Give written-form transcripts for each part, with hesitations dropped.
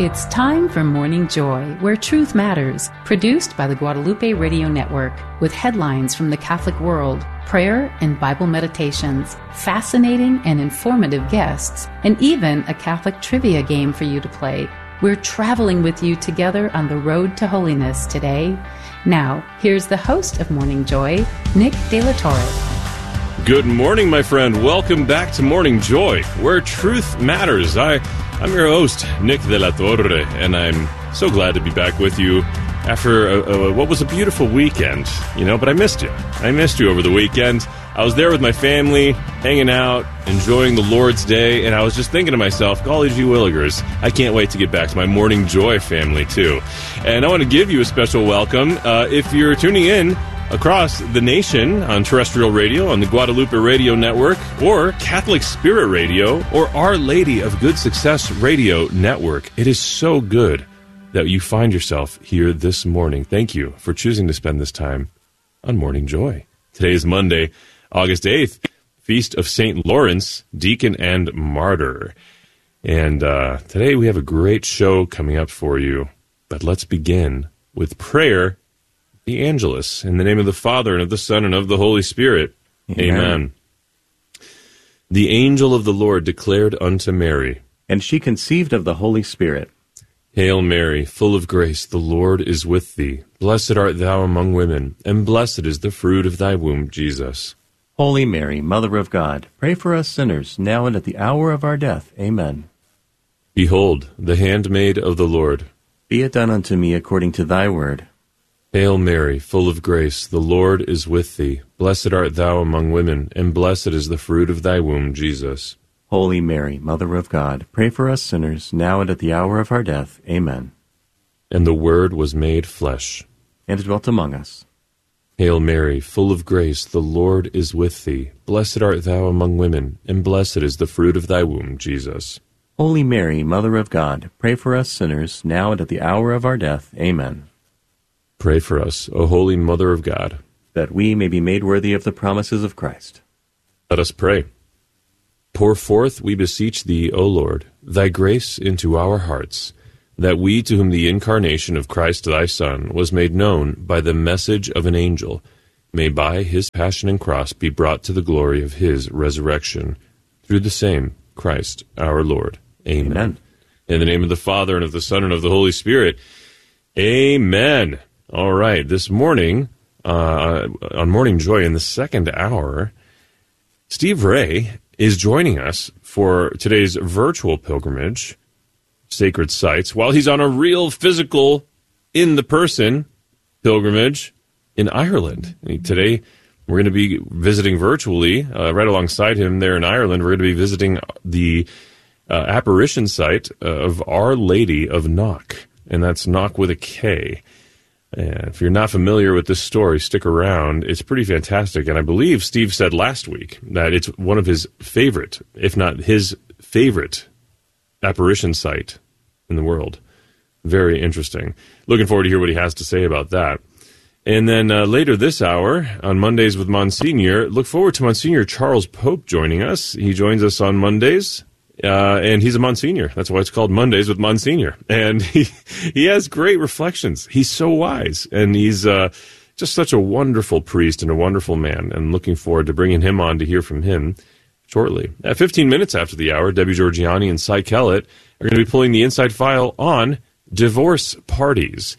It's time for Morning Joy, where truth matters, produced by the Guadalupe Radio Network, with headlines from the Catholic world, prayer and Bible meditations, fascinating and informative guests, and even a Catholic trivia game for you to play. We're traveling with you together on the road to holiness today. Now, here's the host of Morning Joy, Nick De La Torre. Good morning, my friend. Welcome back to Morning Joy, where truth matters. I'm your host, Nick De La Torre, and I'm so glad to be back with you after what was a beautiful weekend, but I missed you. I missed you over the weekend. I was there with my family, hanging out, enjoying the Lord's Day, and I was just thinking to myself, golly gee willigers, I can't wait to get back to my Morning Joy family, too. And I want to give you a special welcome. If you're tuning in across the nation on terrestrial radio, on the Guadalupe Radio Network, or Catholic Spirit Radio, or Our Lady of Good Success Radio Network, it is so good that you find yourself here this morning. Thank you for choosing to spend this time on Morning Joy. Today is Monday, August 8th, Feast of St. Lawrence, Deacon and Martyr. And today we have a great show coming up for you. But let's begin with prayer, the Angelus. In the name of the Father, and of the Son, and of the Holy Spirit. Amen. The angel of the Lord declared unto Mary, and she conceived of the Holy Spirit. Hail Mary, full of grace, the Lord is with thee. Blessed art thou among women, and blessed is the fruit of thy womb, Jesus. Holy Mary, Mother of God, pray for us sinners, now and at the hour of our death. Amen. Behold, the handmaid of the Lord. Be it done unto me according to thy word. Hail Mary, full of grace, the Lord is with thee. Blessed art thou among women, and blessed is the fruit of thy womb, Jesus. Holy Mary, Mother of God, pray for us sinners, now and at the hour of our death. Amen. And the Word was made flesh, and dwelt among us. Hail Mary, full of grace, the Lord is with thee. Blessed art thou among women, and blessed is the fruit of thy womb, Jesus. Holy Mary, Mother of God, pray for us sinners, now and at the hour of our death. Amen. Pray for us, O Holy Mother of God, that we may be made worthy of the promises of Christ. Let us pray. Pour forth, we beseech thee, O Lord, thy grace into our hearts, that we, to whom the incarnation of Christ thy Son was made known by the message of an angel, may by his passion and cross be brought to the glory of his resurrection, through the same Christ our Lord. Amen. Amen. In the name of the Father, and of the Son, and of the Holy Spirit. Amen. All right, this morning, on Morning Joy, in the second hour, Steve Ray is joining us for today's virtual pilgrimage, Sacred Sites, while he's on a real physical, in-the-person pilgrimage in Ireland. Today, we're going to be visiting virtually, right alongside him there in Ireland, we're going to be visiting the apparition site of Our Lady of Knock, and that's Knock with a K. And if you're not familiar with this story, stick around. It's pretty fantastic. And I believe Steve said last week that it's one of his favorite, if not his favorite, apparition site in the world. Very interesting. Looking forward to hear what he has to say about that. And then later this hour, on Mondays with Monsignor, look forward to Monsignor Charles Pope joining us. He joins us on Mondays. And he's a Monsignor. That's why it's called Mondays with Monsignor. And he has great reflections. He's so wise. And he's just such a wonderful priest and a wonderful man. And looking forward to bringing him on to hear from him shortly. At 15 minutes after the hour, Debbie Georgiani and Cy Kellett are going to be pulling the inside file on divorce parties.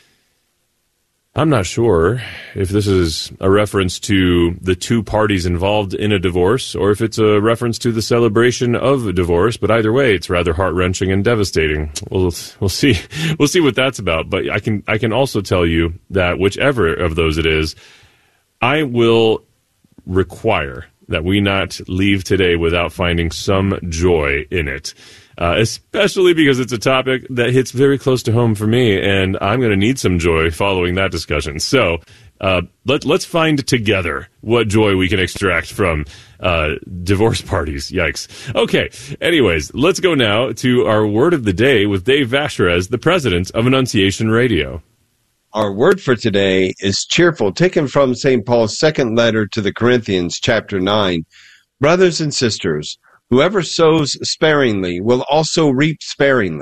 I'm not sure if this is a reference to the two parties involved in a divorce or if it's a reference to the celebration of a divorce, but either way, it's rather heart-wrenching and devastating. We'll see. We'll see what that's about. But I can also tell you that whichever of those it is, I will require that we not leave today without finding some joy in it. Especially because it's a topic that hits very close to home for me, and I'm going to need some joy following that discussion. So let's find together what joy we can extract from divorce parties. Yikes. Okay, anyways, let's go now to our word of the day with Dave Vashrez, the president of Annunciation Radio. Our word for today is cheerful, taken from St. Paul's second letter to the Corinthians, chapter 9. Brothers and sisters, whoever sows sparingly will also reap sparingly,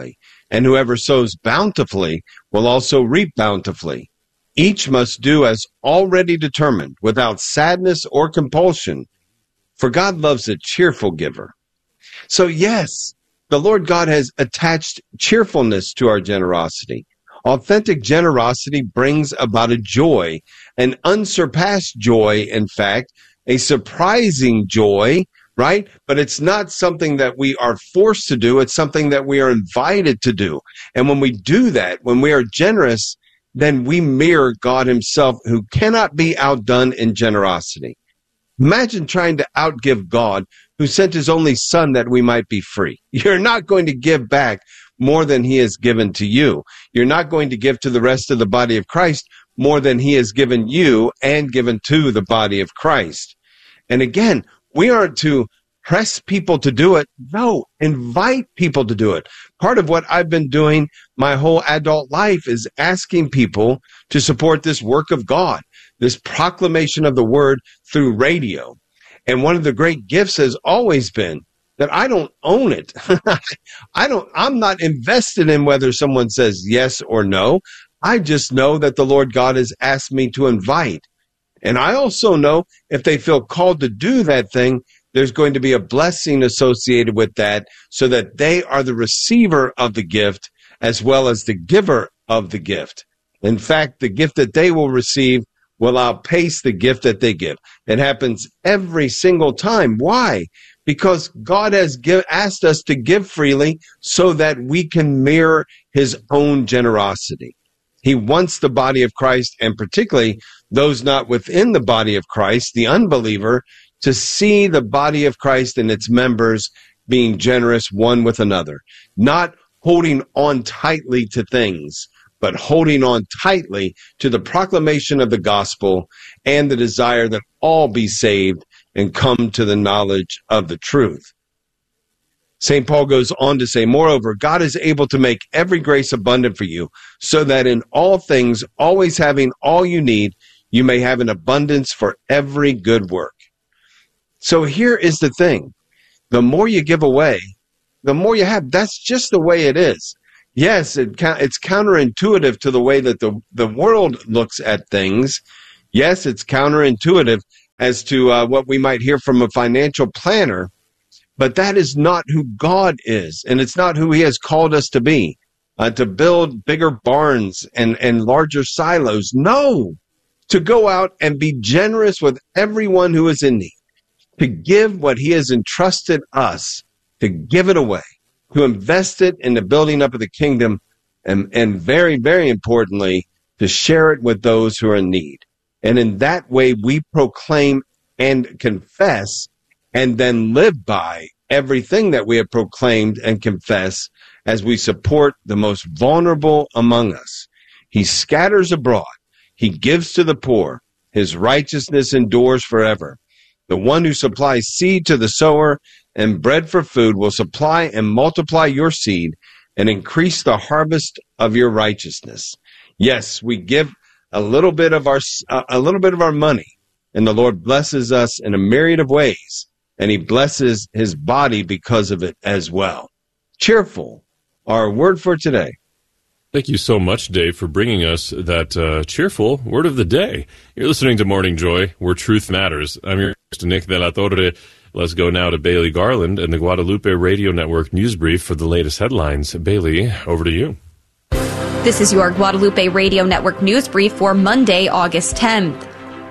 and whoever sows bountifully will also reap bountifully. Each must do as already determined, without sadness or compulsion, for God loves a cheerful giver. So yes, the Lord God has attached cheerfulness to our generosity. Authentic generosity brings about a joy, an unsurpassed joy, in fact, a surprising joy, right? But it's not something that we are forced to do. It's something that we are invited to do. And when we do that, when we are generous, then we mirror God himself, who cannot be outdone in generosity. Imagine trying to outgive God, who sent his only son that we might be free. You're not going to give back more than he has given to you. You're not going to give to the rest of the body of Christ more than he has given you and given to the body of Christ. And again, we aren't to press people to do it. No, invite people to do it. Part of what I've been doing my whole adult life is asking people to support this work of God, this proclamation of the word through radio. And one of the great gifts has always been that I don't own it. I'm not invested in whether someone says yes or no. I just know that the Lord God has asked me to invite. And I also know if they feel called to do that thing, there's going to be a blessing associated with that, so that they are the receiver of the gift as well as the giver of the gift. In fact, the gift that they will receive will outpace the gift that they give. It happens every single time. Why? Because God has asked us to give freely so that we can mirror his own generosity. He wants the body of Christ, and particularly those not within the body of Christ, the unbeliever, to see the body of Christ and its members being generous one with another, not holding on tightly to things, but holding on tightly to the proclamation of the gospel and the desire that all be saved and come to the knowledge of the truth. St. Paul goes on to say, moreover, God is able to make every grace abundant for you, so that in all things, always having all you need, you may have an abundance for every good work. So here is the thing. The more you give away, the more you have. That's just the way it is. Yes, it's counterintuitive to the way that the world looks at things. Yes, it's counterintuitive as to what we might hear from a financial planner, but that is not who God is, and it's not who he has called us to be, to build bigger barns and larger silos. No, to go out and be generous with everyone who is in need, to give what he has entrusted us, to give it away, to invest it in the building up of the kingdom, and very, very importantly, to share it with those who are in need. And in that way, we proclaim and confess and then live by everything that we have proclaimed and confessed as we support the most vulnerable among us. He scatters abroad. He gives to the poor. His righteousness endures forever. The one who supplies seed to the sower and bread for food will supply and multiply your seed and increase the harvest of your righteousness. Yes, we give a little bit of our money, and the Lord blesses us in a myriad of ways, and he blesses his body because of it as well. Cheerful, our word for today. Thank you so much, Dave, for bringing us that cheerful word of the day. You're listening to Morning Joy, where truth matters. I'm your host, Nick de la Torre. Let's go now to Bailey Garland and the Guadalupe Radio Network News Brief for the latest headlines. Bailey, over to you. This is your Guadalupe Radio Network News Brief for Monday, August 10th.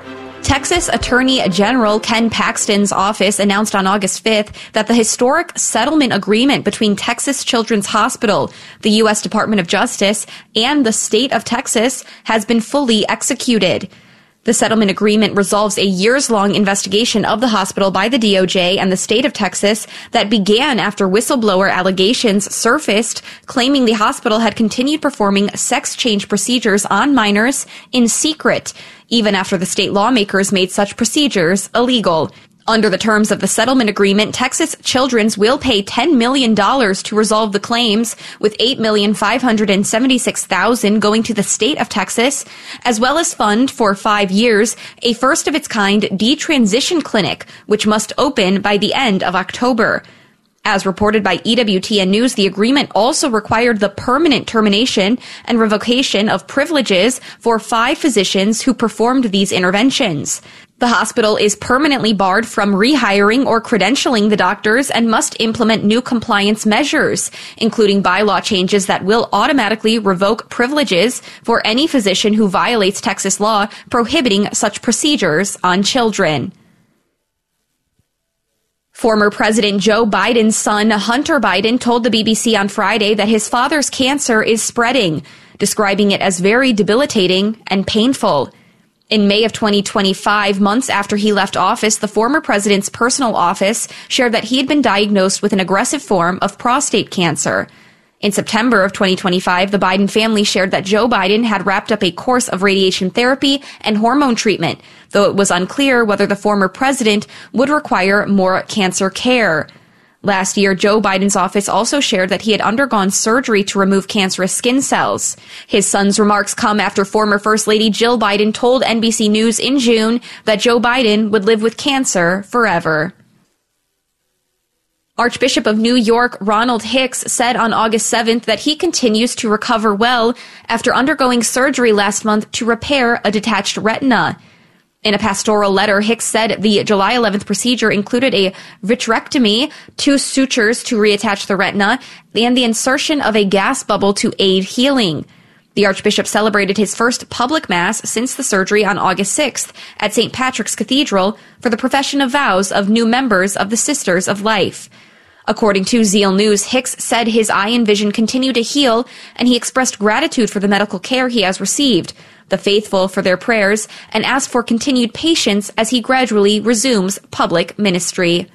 Texas Attorney General Ken Paxton's office announced on August 5th that the historic settlement agreement between Texas Children's Hospital, the U.S. Department of Justice, and the state of Texas has been fully executed. The settlement agreement resolves a years-long investigation of the hospital by the DOJ and the state of Texas that began after whistleblower allegations surfaced, claiming the hospital had continued performing sex change procedures on minors in secret, even after the state lawmakers made such procedures illegal. Under the terms of the settlement agreement, Texas Children's will pay $10 million to resolve the claims, with $8,576,000 going to the state of Texas, as well as fund for 5 years a first-of-its-kind detransition clinic, which must open by the end of October. As reported by EWTN News, the agreement also required the permanent termination and revocation of privileges for 5 physicians who performed these interventions. The hospital is permanently barred from rehiring or credentialing the doctors and must implement new compliance measures, including bylaw changes that will automatically revoke privileges for any physician who violates Texas law prohibiting such procedures on children. Former President Joe Biden's son, Hunter Biden, told the BBC on Friday that his father's cancer is spreading, describing it as very debilitating and painful. In May of 2025, months after he left office, the former president's personal office shared that he had been diagnosed with an aggressive form of prostate cancer. In September of 2025, the Biden family shared that Joe Biden had wrapped up a course of radiation therapy and hormone treatment, though it was unclear whether the former president would require more cancer care. Last year, Joe Biden's office also shared that he had undergone surgery to remove cancerous skin cells. His son's remarks come after former First Lady Jill Biden told NBC News in June that Joe Biden would live with cancer forever. Archbishop of New York Ronald Hicks said on August 7th that he continues to recover well after undergoing surgery last month to repair a detached retina. In a pastoral letter, Hicks said the July 11th procedure included a vitrectomy, 2 sutures to reattach the retina, and the insertion of a gas bubble to aid healing. The Archbishop celebrated his first public Mass since the surgery on August 6th at St. Patrick's Cathedral for the profession of vows of new members of the Sisters of Life. According to Zeal News, Hicks said his eye and vision continue to heal, and he expressed gratitude for the medical care he has received, the faithful for their prayers, and asked for continued patience as he gradually resumes public ministry.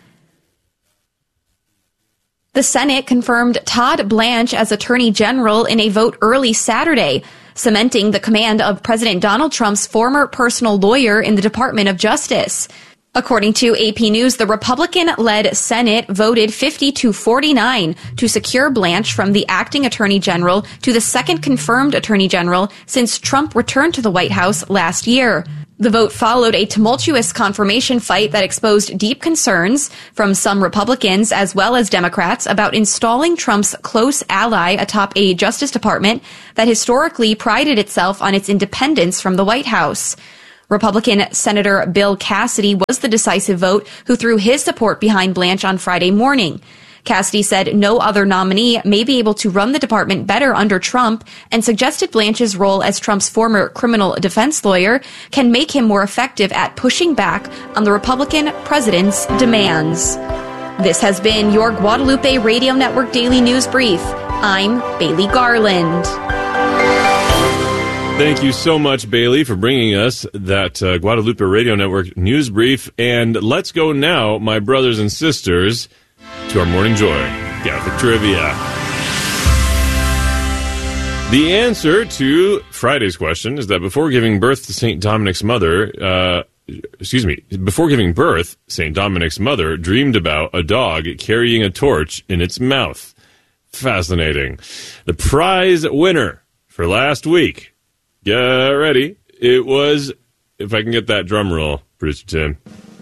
The Senate confirmed Todd Blanche as Attorney General in a vote early Saturday, cementing the command of President Donald Trump's former personal lawyer in the Department of Justice. According to AP News, the Republican-led Senate voted 50-49 to secure Blanche from the acting Attorney General to the second confirmed Attorney General since Trump returned to the White House last year. The vote followed a tumultuous confirmation fight that exposed deep concerns from some Republicans as well as Democrats about installing Trump's close ally atop a Justice Department that historically prided itself on its independence from the White House. Republican Senator Bill Cassidy was the decisive vote who threw his support behind Blanche on Friday morning. Cassidy said no other nominee may be able to run the department better under Trump and suggested Blanche's role as Trump's former criminal defense lawyer can make him more effective at pushing back on the Republican president's demands. This has been your Guadalupe Radio Network Daily News Brief. I'm Bailey Garland. Thank you so much, Bailey, for bringing us that Guadalupe Radio Network news brief. And let's go now, my brothers and sisters, to our Morning Joy Catholic Trivia. The answer to Friday's question is that before giving birth to St. Dominic's mother, before giving birth, St. Dominic's mother dreamed about a dog carrying a torch in its mouth. Fascinating. The prize winner for last week. Get ready. It was, if I can get that drum roll, Producer Tim.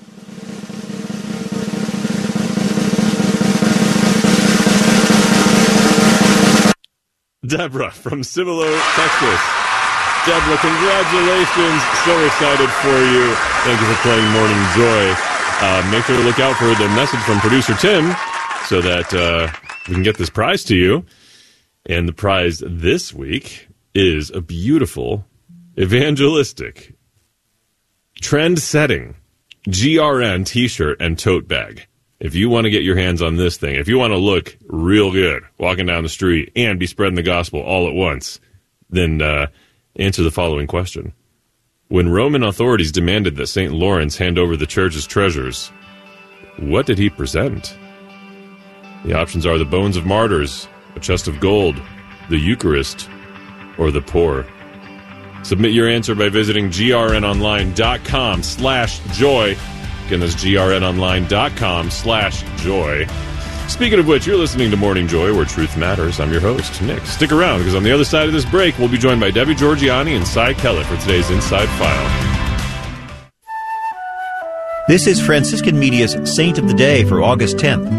Deborah from Cibolo, Texas. Deborah, congratulations. So excited for you. Thank you for playing Morning Joy. Make sure to look out for the message from Producer Tim so that we can get this prize to you. And the prize this week is a beautiful, evangelistic, trend-setting GRN t-shirt and tote bag. If you want to get your hands on this thing, if you want to look real good walking down the street and be spreading the gospel all at once, then answer the following question. When Roman authorities demanded that St. Lawrence hand over the church's treasures, what did he present? The options are the bones of martyrs, a chest of gold, the Eucharist, or the poor. Submit your answer by visiting grnonline.com/joy. Again, that's grnonline.com/joy. Speaking of which, you're listening to Morning Joy, where truth matters. I'm your host, Nick. Stick around, because on the other side of this break, we'll be joined by Debbie Georgiani and Cy Kellett for today's Inside File. This is Franciscan Media's Saint of the Day for August 10th.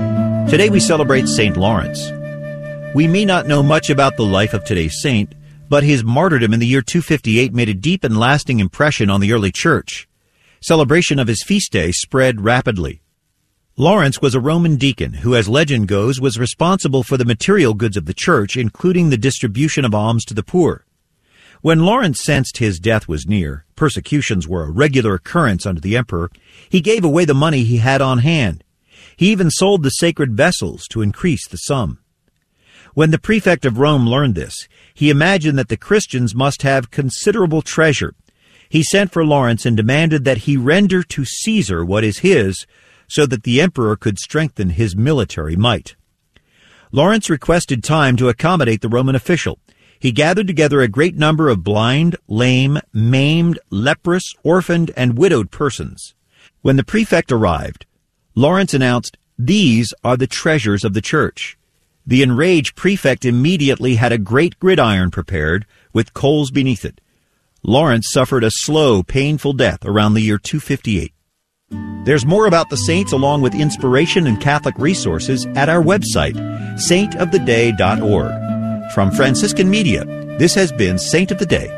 Today we celebrate St. Lawrence. We may not know much about the life of today's saint, but his martyrdom in the year 258 made a deep and lasting impression on the early church. Celebration of his feast day spread rapidly. Lawrence was a Roman deacon who, as legend goes, was responsible for the material goods of the church, including the distribution of alms to the poor. When Lawrence sensed his death was near, persecutions were a regular occurrence under the emperor, he gave away the money he had on hand. He even sold the sacred vessels to increase the sum. When the prefect of Rome learned this, he imagined that the Christians must have considerable treasure. He sent for Lawrence and demanded that he render to Caesar what is his, so that the emperor could strengthen his military might. Lawrence requested time to accommodate the Roman official. He gathered together a great number of blind, lame, maimed, leprous, orphaned, and widowed persons. When the prefect arrived, Lawrence announced, "These are the treasures of the church." The enraged prefect immediately had a great gridiron prepared with coals beneath it. Lawrence suffered a slow, painful death around the year 258. There's more about the saints along with inspiration and Catholic resources at our website, saintoftheday.org. From Franciscan Media, this has been Saint of the Day.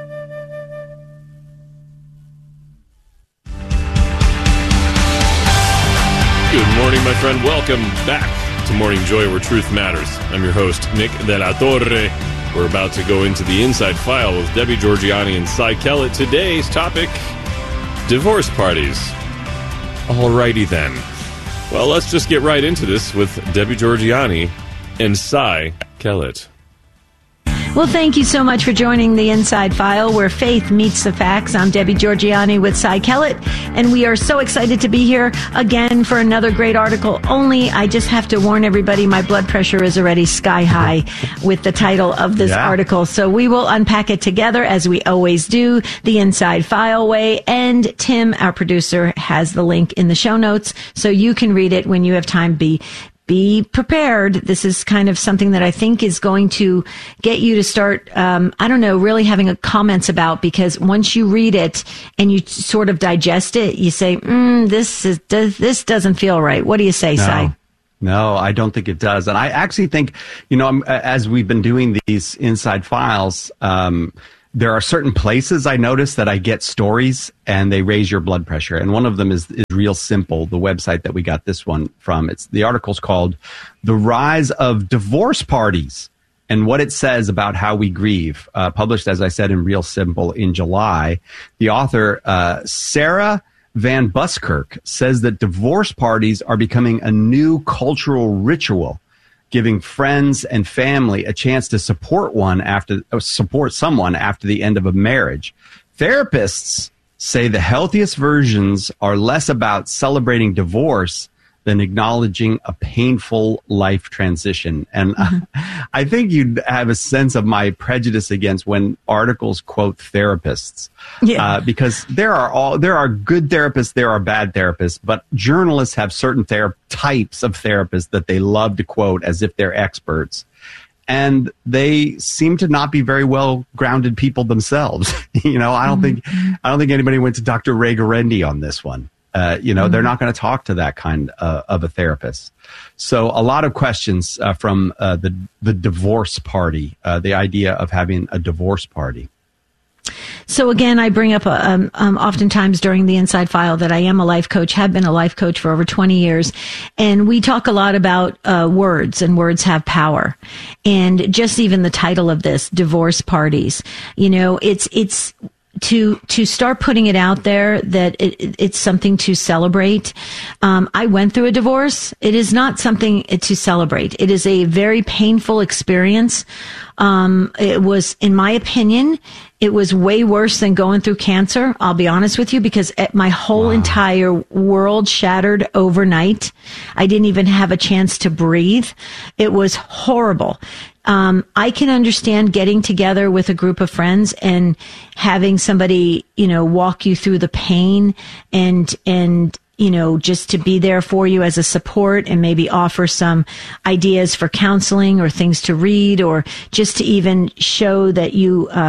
Good morning, my friend. Welcome back to Morning Joy, where truth matters. I'm your host, Nick De La Torre. We're about to go into the Inside File with Debbie Georgianni and Cy Kellett. Today's topic, divorce parties. Alrighty then. Well, let's just get right into this with Debbie Georgianni and Cy Kellett. Well, thank you so much for joining the Inside File, where faith meets the facts. I'm Debbie Georgianni with Cy Kellett, and we are so excited to be here again for another great article. Only, I just have to warn everybody, my blood pressure is already sky high with the title of this article. So we will unpack it together, as we always do, the Inside File way. And Tim, our producer, has the link in the show notes, so you can read it when you have time. Be prepared. This is kind of something that I think is going to get you to start, really having a comments about, because once you read it and you sort of digest it, you say, this doesn't feel right. What do you say, Cy? No, I don't think it does. And I actually think, as we've been doing these Inside Files, there are certain places I notice that I get stories and they raise your blood pressure. And one of them is Real Simple, the website that we got this one from. The article's called The Rise of Divorce Parties and What It Says About How We Grieve, published, as I said, in Real Simple in July. The author, Sarah Van Buskirk, says that divorce parties are becoming a new cultural ritual, giving friends and family a chance to support someone after the end of a marriage. Therapists say the healthiest versions are less about celebrating divorce than acknowledging a painful life transition. And I think you'd have a sense of my prejudice against when articles quote therapists, because there are good therapists, there are bad therapists, but journalists have certain types of therapists that they love to quote as if they're experts. And they seem to not be very well grounded people themselves. I don't think anybody went to Dr. Ray Guarendi on this one. They're not going to talk to that kind of a therapist. So a lot of questions from the divorce party, the idea of having a divorce party. So again, I bring up oftentimes during the Inside File that I am a life coach, have been a life coach for over 20 years. And we talk a lot about words, and words have power. And just even the title of this, divorce parties, it's to start putting it out there that it's something to celebrate. I went through a divorce. It is not something to celebrate. It is a very painful experience. It was, in my opinion, it was way worse than going through cancer. I'll be honest with you, because my whole entire world shattered overnight. I didn't even have a chance to breathe. It was horrible. I can understand getting together with a group of friends and having somebody, walk you through the pain and just to be there for you as a support and maybe offer some ideas for counseling or things to read, or just to even show that you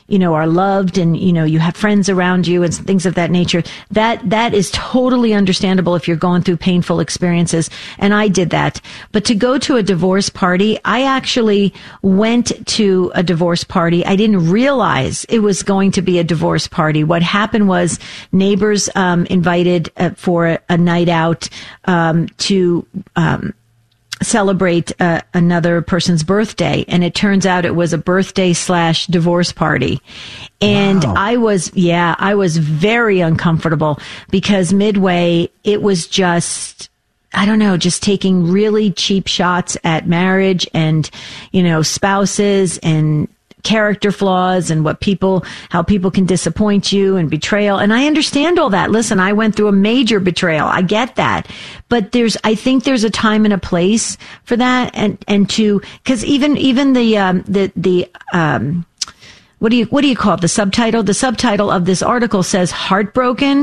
are loved and, you have friends around you and things of that nature. That is totally understandable if you're going through painful experiences. And I did that. But to go to a divorce party, I actually went to a divorce party. I didn't realize it was going to be a divorce party. What happened was neighbors invited for a night out to celebrate another person's birthday, and it turns out it was a birthday / divorce party. And wow. I was very uncomfortable because midway it was just, I don't know, just taking really cheap shots at marriage and, spouses and character flaws and how people can disappoint you and betrayal. And I understand all that. Listen, I went through a major betrayal. I get that. But I think there's a time and a place for that. And cause even the what do you call it? The subtitle? The subtitle of this article says heartbroken ?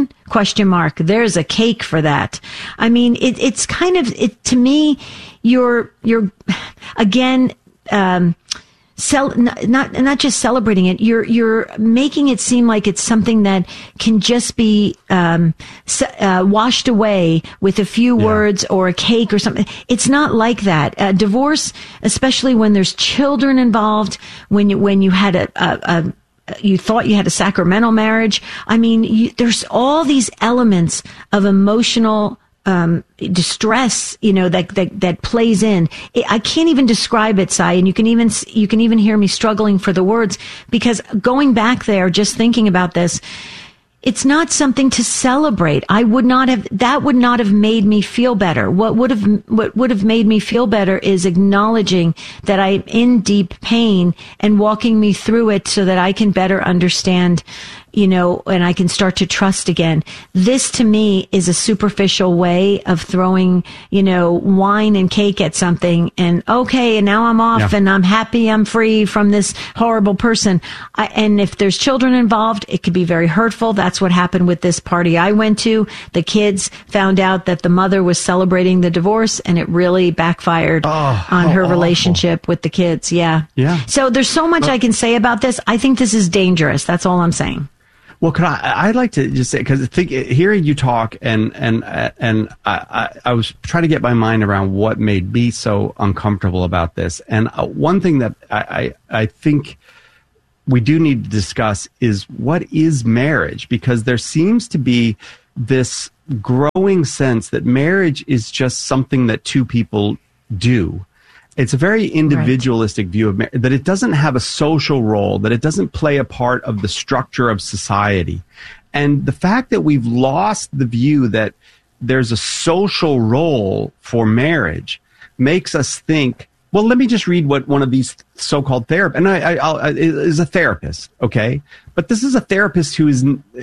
There's a cake for that. I mean, it's kind of, to me, you're again, not just celebrating it. You're making it seem like it's something that can just be washed away with a few words or a cake or something. It's not like that. Divorce, especially when there's children involved, when you had you thought you had a sacramental marriage. I mean, there's all these elements of emotional distress, that plays in. I can't even describe it, Cy, and you can even hear me struggling for the words, because going back there, just thinking about this, it's not something to celebrate. That would not have made me feel better. What would have made me feel better is acknowledging that I'm in deep pain and walking me through it so that I can better understand, and I can start to trust again. This to me is a superficial way of throwing, wine and cake at something and okay, and now I'm off and I'm happy, I'm free from this horrible person. And if there's children involved, it could be very hurtful. That's what happened with this party I went to. The kids found out that the mother was celebrating the divorce, and it really backfired on her relationship with the kids. Yeah. So there's so much I can say about this. I think this is dangerous. That's all I'm saying. Well, I'd like to just say, because hearing you talk and I was trying to get my mind around what made me so uncomfortable about this. And one thing that I think we do need to discuss is what is marriage, because there seems to be this growing sense that marriage is just something that two people do. It's a very individualistic view of marriage, that it doesn't have a social role, that it doesn't play a part of the structure of society. And the fact that we've lost the view that there's a social role for marriage makes us think, well, let me just read what one of these so-called therapists, and I is a therapist, okay? But this is a therapist who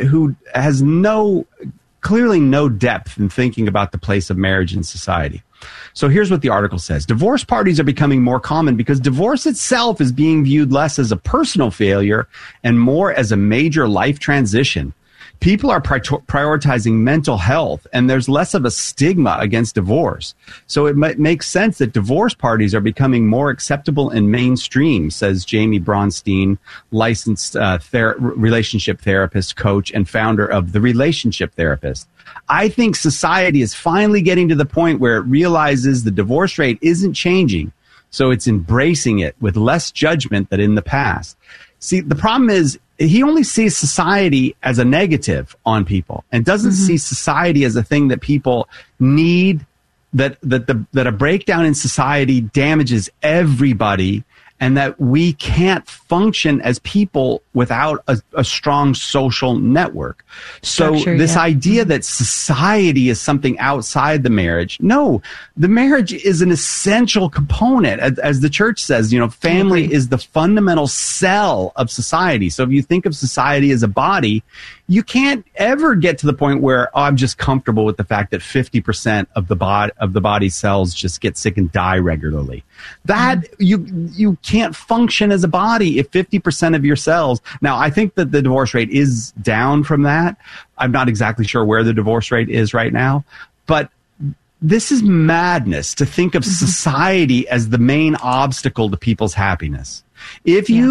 has clearly no depth in thinking about the place of marriage in society. So here's what the article says. Divorce parties are becoming more common because divorce itself is being viewed less as a personal failure and more as a major life transition. People are prioritizing mental health, and there's less of a stigma against divorce. So it makes sense that divorce parties are becoming more acceptable and mainstream, says Jamie Bronstein, licensed relationship therapist, coach, and founder of The Relationship Therapist. I think society is finally getting to the point where it realizes the divorce rate isn't changing, so it's embracing it with less judgment than in the past. See, the problem is he only sees society as a negative on people and doesn't see society as a thing that people need, that a breakdown in society damages everybody, and that we can't function as people without a strong social network. So this idea that society is something outside the marriage, no, the marriage is an essential component. As the church says, family is the fundamental cell of society. So if you think of society as a body, you can't ever get to the point where I'm just comfortable with the fact that 50% of the body cells just get sick and die regularly. That you can't function as a body if 50% of your cells. Now, I think that the divorce rate is down from that. I'm not exactly sure where the divorce rate is right now, but this is madness to think of society as the main obstacle to people's happiness. If you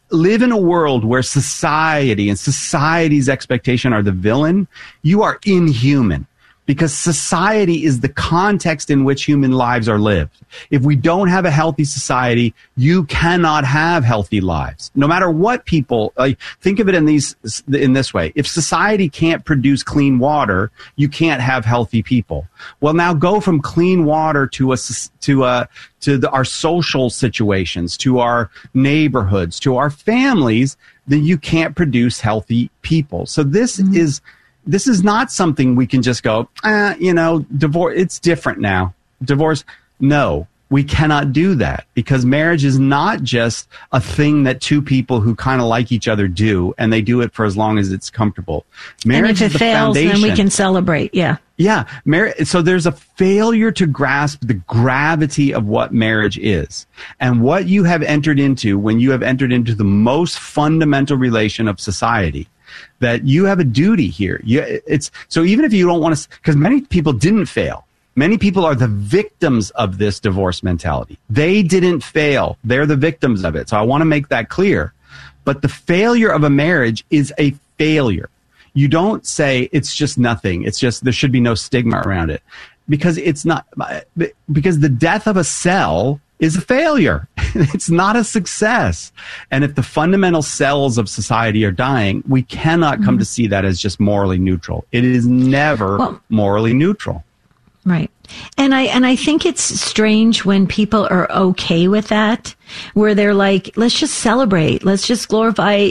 live in a world where society and society's expectation are the villain, you are inhuman. Because society is the context in which human lives are lived. If we don't have a healthy society, you cannot have healthy lives. No matter what people, like, think of it in this way. If society can't produce clean water, you can't have healthy people. Well, now go from clean water to our social situations, to our neighborhoods, to our families, then you can't produce healthy people. So this is not something we can just go, divorce, it's different now. Divorce, no, we cannot do that, because marriage is not just a thing that two people who kind of like each other do, and they do it for as long as it's comfortable. Marriage and if it fails, then we can celebrate. Yeah. Yeah. So there's a failure to grasp the gravity of what marriage is and what you have entered into when you have entered into the most fundamental relation of society. That you have a duty here. So even if you don't want to, because many people didn't fail. Many people are the victims of this divorce mentality. They didn't fail. They're the victims of it. So I want to make that clear. But the failure of a marriage is a failure. You don't say it's just nothing. It's just there should be no stigma around it. Because it's not, because the death of a cell is a failure. It's not a success. And if the fundamental cells of society are dying, we cannot come to see that as just morally neutral. It is never morally neutral. Right. And I think it's strange when people are okay with that, where they're like, let's just celebrate. Let's just glorify,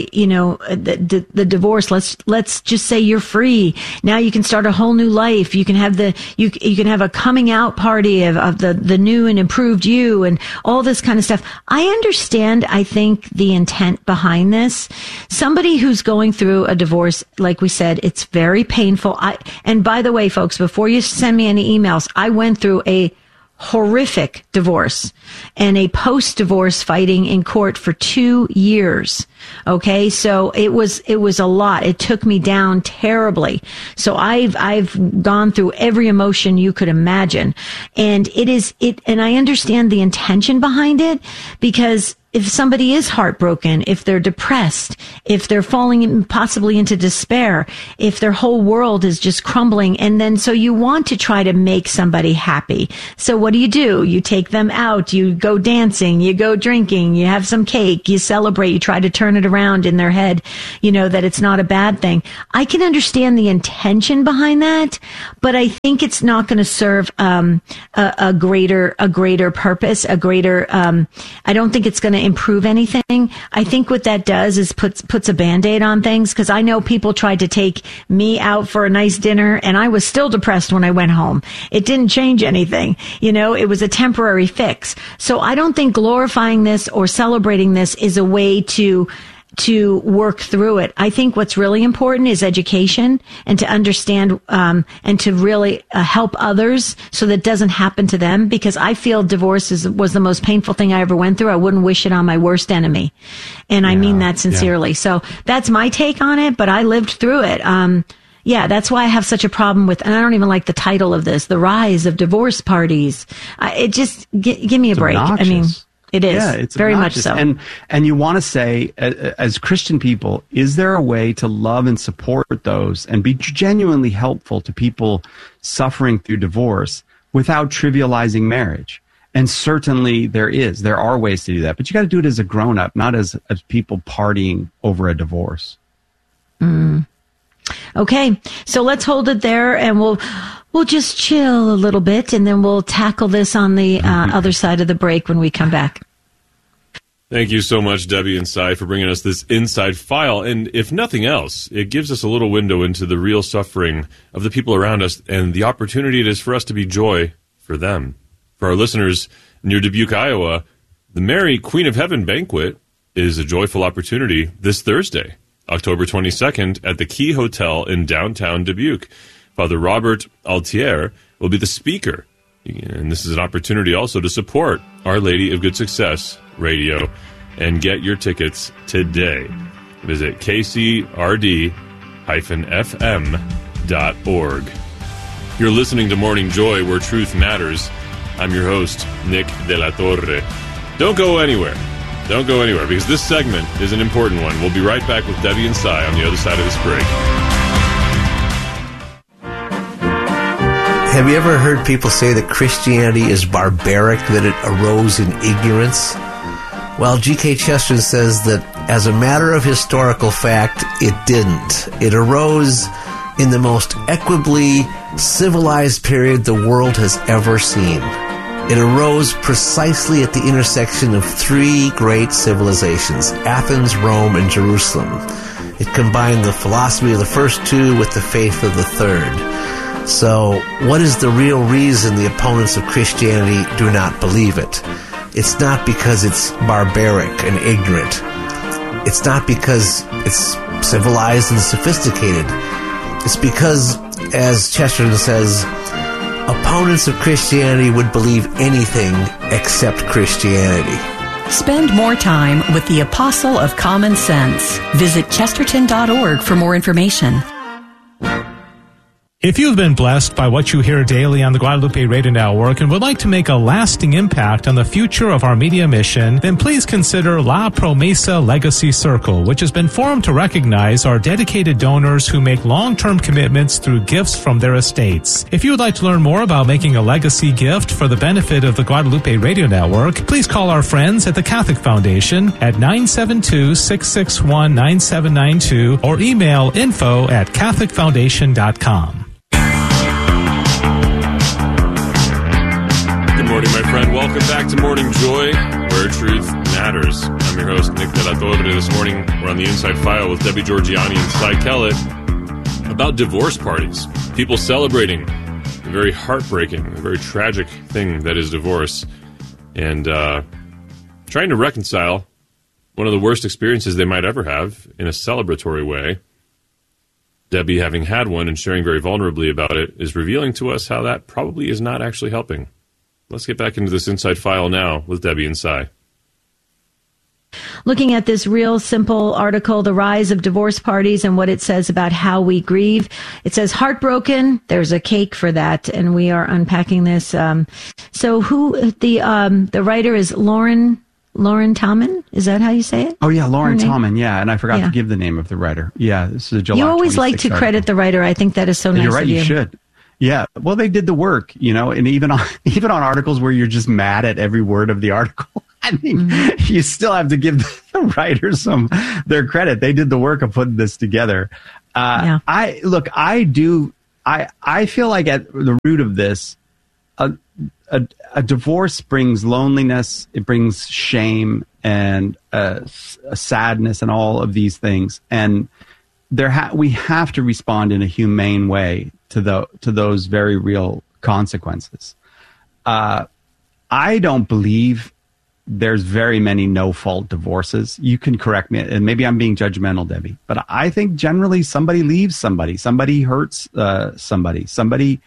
the divorce. Let's just say you're free. Now you can start a whole new life. You can have you can have a coming out party of the new and improved you and all this kind of stuff. I understand, I think, the intent behind this. Somebody who's going through a divorce, like we said, it's very painful. And by the way, folks, before you send me any emails, I went through a horrific divorce and a post-divorce fighting in court for 2 years. Okay. So it was a lot. It took me down terribly. So I've gone through every emotion you could imagine. And and I understand the intention behind it, because if somebody is heartbroken, if they're depressed, if they're falling possibly into despair, if their whole world is just crumbling, and then so you want to try to make somebody happy. So what do? You take them out, you go dancing, you go drinking, you have some cake, you celebrate, you try to turn it around in their head, that it's not a bad thing. I can understand the intention behind that, but I think it's not going to serve a greater purpose, I don't think it's going to improve anything. I think what that does is puts a Band-Aid on things, because I know people tried to take me out for a nice dinner and I was still depressed when I went home. It didn't change anything. It was a temporary fix. So I don't think glorifying this or celebrating this is a way to work through it. I think what's really important is education, and to understand and to really help others so that it doesn't happen to them, because I feel divorce was the most painful thing I ever went through. I wouldn't wish it on my worst enemy. And I mean that sincerely. Yeah. So that's my take on it, but I lived through it. That's why I have such a problem with, and I don't even like the title of this, The Rise of Divorce Parties. It just, give me a break. Obnoxious. I mean, it is. Yeah, it's very obnoxious. much so. And you want to say, as Christian people, is there a way to love and support those and be genuinely helpful to people suffering through divorce without trivializing marriage? And certainly there are ways to do that, but you got to do it as a grown-up, not as people partying over a divorce. Okay, so let's hold it there, and we'll just chill a little bit, and then we'll tackle this on the other side of the break when we come back. Thank you so much, Debbie and Cy, for bringing us this inside file. And if nothing else, it gives us a little window into the real suffering of the people around us and the opportunity it is for us to be joy for them. For our listeners near Dubuque, Iowa, the Mary Queen of Heaven banquet is a joyful opportunity this Thursday, October 22nd, at the Key Hotel in downtown Dubuque. Father Robert Altier will be the speaker. And this is an opportunity also to support Our Lady of Good Success Radio and get your tickets today. Visit kcrd-fm.org. You're listening to Morning Joy, where truth matters. I'm your host, Nick De La Torre. Don't go anywhere. Don't go anywhere, because this segment is an important one. We'll be right back with Debbie and Cy on the other side of this break. Have you ever heard people say that Christianity is barbaric, that it arose in ignorance? Well, G.K. Chesterton says that as a matter of historical fact, it didn't. It arose in the most equably civilized period the world has ever seen. It arose precisely at the intersection of three great civilizations, Athens, Rome, and Jerusalem. It combined the philosophy of the first two with the faith of the third. So, what is the real reason the opponents of Christianity do not believe it? It's not because it's barbaric and ignorant. It's not because it's civilized and sophisticated. It's because, as Chesterton says, opponents of Christianity would believe anything except Christianity. Spend more time with the Apostle of Common Sense. Visit chesterton.org for more information. If you've been blessed by what you hear daily on the Guadalupe Radio Network and would like to make a lasting impact on the future of our media mission, then please consider La Promesa Legacy Circle, which has been formed to recognize our dedicated donors who make long-term commitments through gifts from their estates. If you would like to learn more about making a legacy gift for the benefit of the Guadalupe Radio Network, please call our friends at the Catholic Foundation at 972-661-9792 or email info@catholicfoundation.com. Good morning, my friend. Welcome back to Morning Joy, where truth matters. I'm your host, Nick De La Torre. This morning, we're on the Inside File with Debbie Georgianni and Cy Kellett about divorce parties. People celebrating the very heartbreaking, the very tragic thing that is divorce, and trying to reconcile one of the worst experiences they might ever have in a celebratory way. Debbie, having had one and sharing very vulnerably about it, is revealing to us how that probably is not actually helping. Let's get back into this Inside File now with Debbie and Cy. Looking at this real simple article, The Rise of Divorce Parties and what it says about how we grieve. It says, heartbroken, there's a cake for that, and we are unpacking this. So who, the writer is Lauren Tommen? Is that how you say it? Oh, yeah, Lauren Tommen, yeah, and I forgot to give the name of the writer. Yeah, this is a July 26th You always like to credit article. the writer. I think that is so nice You're right, of you. you should. Yeah, well, they did the work, and even on articles where you're just mad at every word of the article, I mean, you still have to give the writers their credit. They did the work of putting this together. I feel like at the root of this, a divorce brings loneliness, it brings shame and a sadness and all of these things, and we have to respond in a humane way to those very real consequences. I don't believe there's very many no-fault divorces. You can correct me, and maybe I'm being judgmental, Debbie, but I think generally somebody leaves somebody hurts somebody,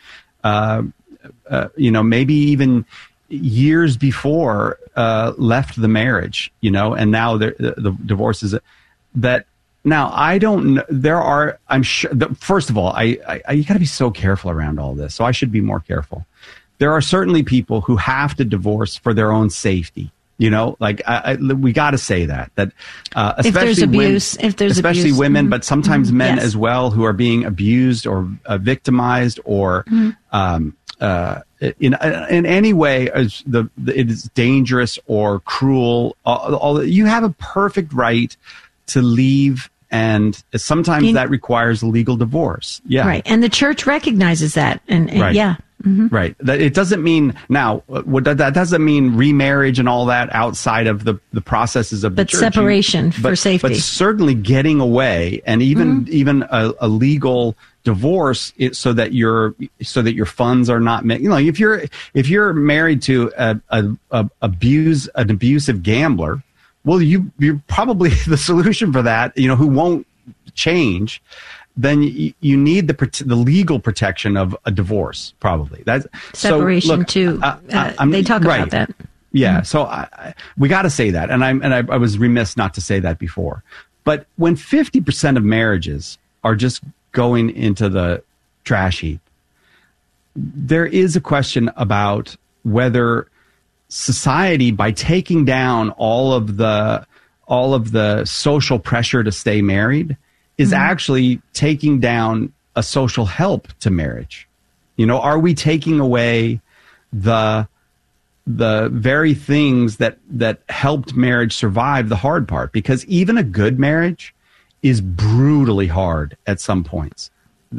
maybe even years before left the marriage, and now the divorce is that. Now, I don't know. I'm sure, first of all, you got to be so careful around all this. So I should be more careful. There are certainly people who have to divorce for their own safety. We got to say that especially if there's abuse, especially women, but sometimes men as well who are being abused or victimized or in any way it is dangerous or cruel. You have a perfect right to leave, and sometimes that requires a legal divorce. Yeah, right. And the church recognizes that, and right. Yeah, mm-hmm. Right. It doesn't mean that doesn't mean remarriage and all that outside of the processes of the church. But separation for safety. But certainly getting away, and even a legal divorce, so that your funds are not. If you're married to an abusive gambler. Well, you're probably the solution for that, who won't change. Then you need the legal protection of a divorce, probably. That's separation too. They talk about that. Yeah, so we got to say that, and I was remiss not to say that before. But when 50% of marriages are just going into the trash heap, there is a question about whether society, by taking down all of the social pressure to stay married, is actually taking down a social help to marriage. You know, are we taking away the very things that helped marriage survive the hard part? Because even a good marriage is brutally hard at some points.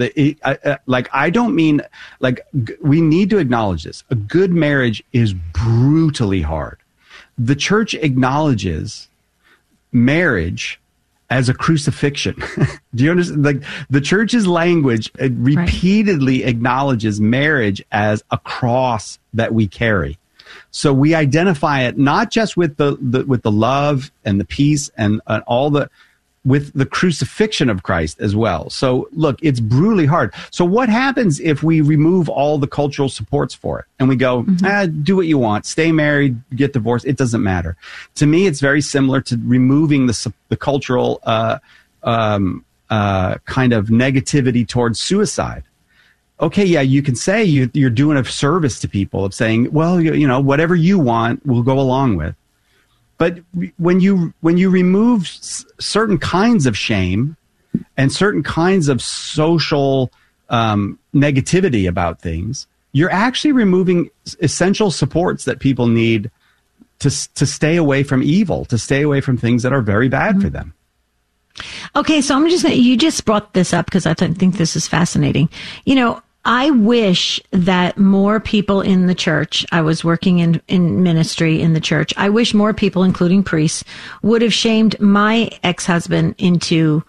I don't mean, like, we need to acknowledge this. A good marriage is brutally hard. The church acknowledges marriage as a crucifixion. Do you understand? Like, the church's language repeatedly acknowledges marriage as a cross that we carry. So we identify it not just with the love and the peace and with the crucifixion of Christ as well. So look, it's brutally hard. So what happens if we remove all the cultural supports for it and we go, do what you want, stay married, get divorced, it doesn't matter. To me, it's very similar to removing the cultural kind of negativity towards suicide. Okay, yeah, you can say you're doing a service to people of saying, well, you know, whatever you want, we'll go along with. But when you remove certain kinds of shame and certain kinds of social negativity about things, you're actually removing essential supports that people need to stay away from evil, to stay away from things that are very bad for them. Okay, so you just brought this up because I think this is fascinating. You know, I wish that more people in the church, I was working in ministry in the church, I wish more people, including priests, would have shamed my ex-husband into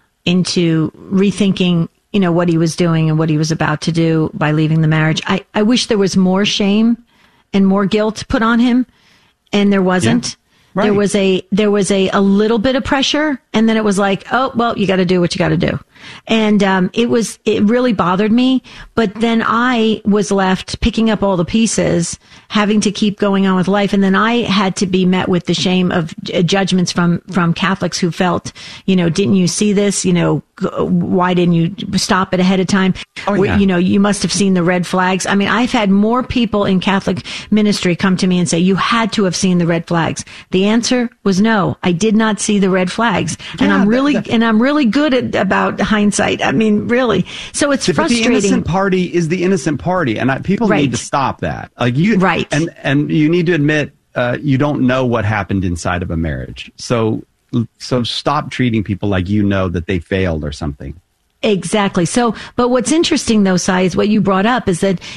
rethinking, you know, what he was doing and what he was about to do by leaving the marriage. I wish there was more shame and more guilt put on him, and there wasn't. Yeah. Right. There was a little bit of pressure, and then it was like, oh, well, you got to do what you got to do. And it really bothered me. But then I was left picking up all the pieces, having to keep going on with life. And then I had to be met with the shame of judgments from Catholics who felt, you know, didn't you see this? You know, why didn't you stop it ahead of time? Oh, yeah. You know, you must have seen the red flags. I mean, I've had more people in Catholic ministry come to me and say, you had to have seen the red flags. The answer was no, I did not see the red flags. Yeah, and I'm really good about hindsight. I mean, really. So it's frustrating. The innocent party is the innocent party, and people need to stop that. Like and you need to admit you don't know what happened inside of a marriage. So stop treating people like you know that they failed or something. Exactly. So, but what's interesting though, Cy, is what you brought up is that